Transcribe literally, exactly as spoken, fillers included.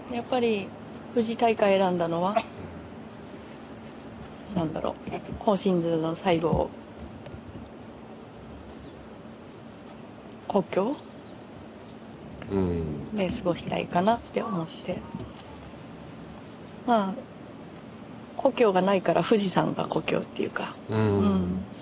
やっぱり富士大会選んだのは、なんだろう、ホーシンズの最後を故郷うんで過ごしたいかなって思って、まあ故郷がないから富士山が故郷っていうか、 うん、 うん